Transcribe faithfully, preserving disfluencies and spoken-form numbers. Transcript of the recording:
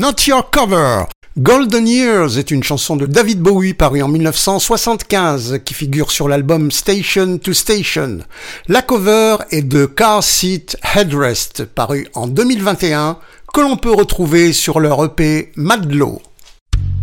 Not Your Cover. Golden Years est une chanson de David Bowie parue en dix-neuf cent soixante-quinze qui figure sur l'album Station to Station. La cover est de Car Seat Headrest paru en deux mille vingt et un que l'on peut retrouver sur leur E P Madlow.